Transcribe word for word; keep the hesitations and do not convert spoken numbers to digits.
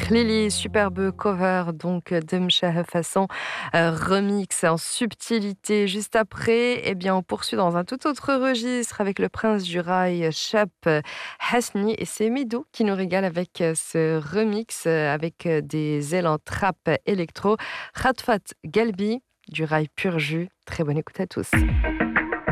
Lily, superbe cover donc de Mshaha façon euh, remix en subtilité. Juste après, eh bien, on poursuit dans un tout autre registre avec le prince du rail, Chap Hasni, et c'est Midou qui nous régale avec euh, ce remix euh, avec euh, des élans trap électro. Khatfat Galbi, du rail pur jus. Très bonne écoute à tous.